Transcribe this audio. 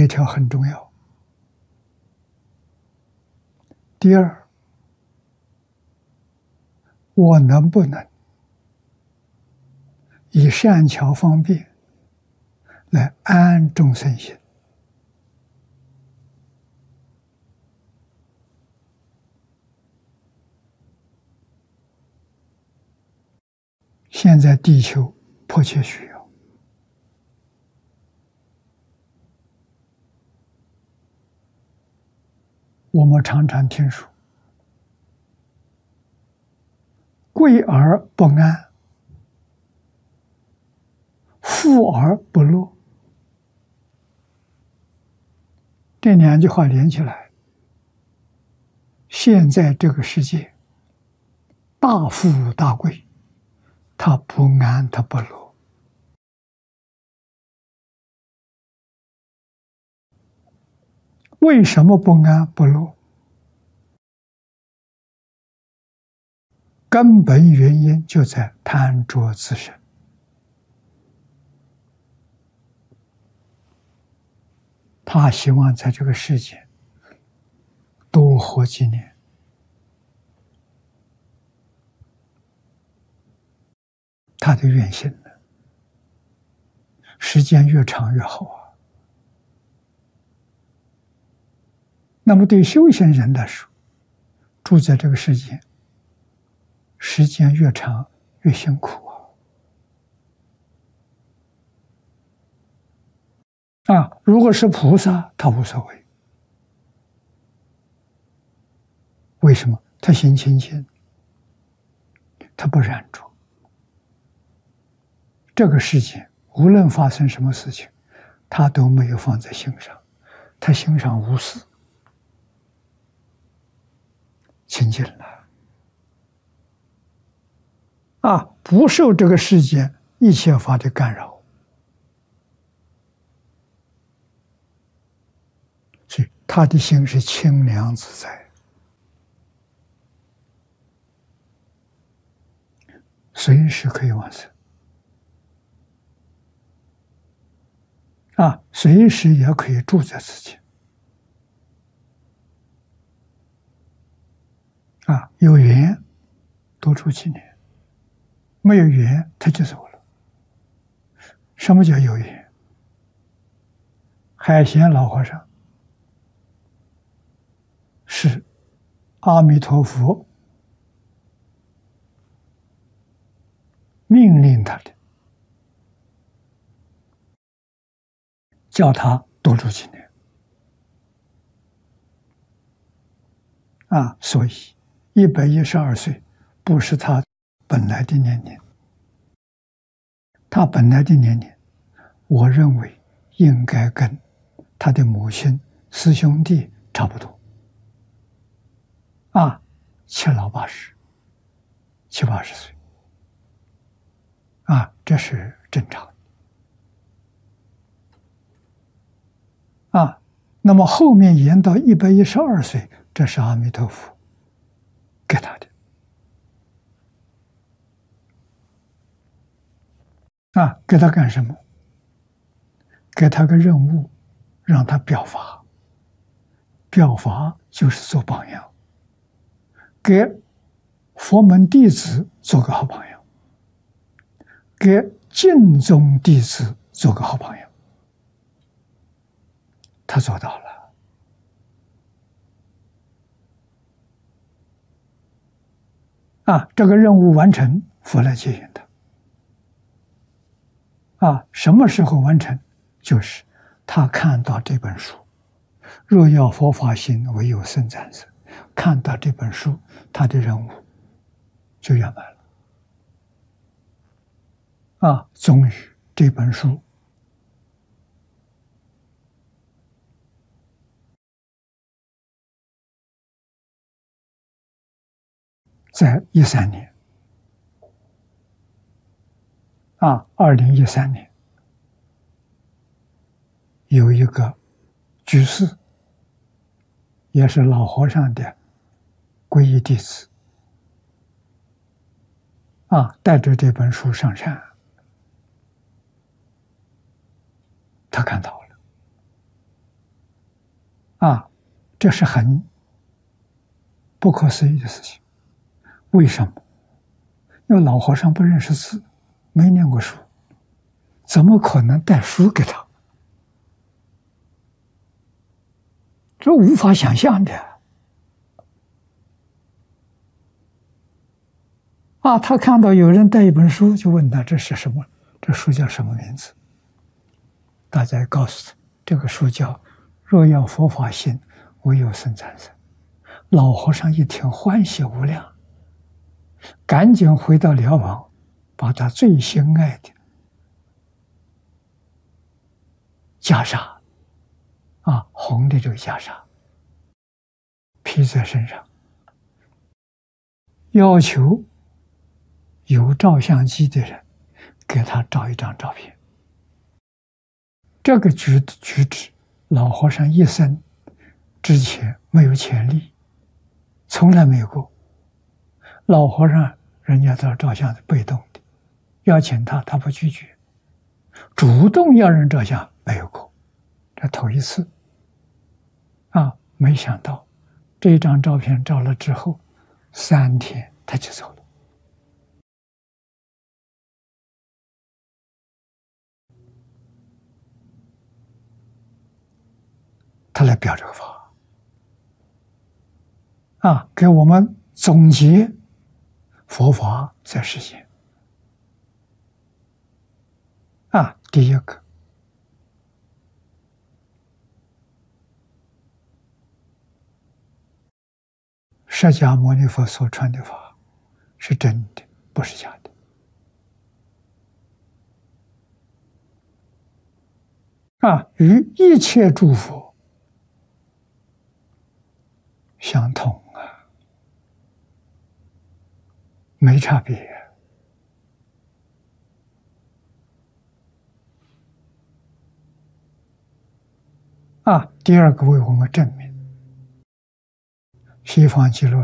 一条很重要。第二，我能不能以善巧方便来安众生心？现在地球迫切需要。我们常常听说“贵而不安，富而不乐”，这两句话连起来，现在这个世界大富大贵，他不安，他不乐。为什么不安不乐？根本原因就在贪着自身。他希望在这个世界多活几年，他的愿心呢，时间越长越好啊。那么对修行人来说，住在这个世界，时间越长越辛苦啊！如果是菩萨，他无所谓。为什么？他心清净，他不染着。这个世界无论发生什么事情，他都没有放在心上，他心上无事，清净了啊！不受这个世界一切法的干扰，所以他的心是清凉自在，随时可以往生啊，随时也可以住在自己啊，有缘多住几年，没有缘他就走了。什么叫有缘？海贤老和尚是阿弥陀佛命令他的，叫他多住几年啊，所以112岁不是他本来的年龄，他本来的年龄，我认为应该跟他的母亲、师兄弟差不多啊，7老80、70、80岁啊，这是正常啊。那么后面延到112岁，这是阿弥陀佛给他的啊，给他干什么？给他个任务，让他表法。表法就是做榜样，给佛门弟子做个好榜样，给净宗弟子做个好榜样。他做到了啊！这个任务完成，佛来接引他啊！什么时候完成？就是他看到这本书，若要佛法行，唯有僧赞僧。看到这本书，他的任务就圆满了啊！终于这本书在13年啊，2013年有一个居士，也是老和尚的皈依弟子啊，带着这本书上山，他看到了啊，这是很不可思议的事情。为什么？因为老和尚不认识字，没念过书，怎么可能带书给他？这无法想象的。啊，他看到有人带一本书，就问他这是什么？这书叫什么名字？大家告诉他，这个书叫《若要佛法行，唯有僧参僧》。老和尚一听，欢喜无量，赶紧回到寮房，把他最心爱的袈裟，红的这个袈裟，披在身上，要求有照相机的人给他照一张照片。这个举止，老和尚一生之前没有潜力，从来没有过。老和尚人家都照相是被动的，邀请他，他不拒绝；主动要人照相没有过，这头一次。没想到这张照片照了之后，3天他就走了。他来表这个法，给我们总结佛法在世间。第一个，释迦牟尼佛所传的法是真的，不是假的。与一切诸佛相同没差别。第二个为我们证明，西方极乐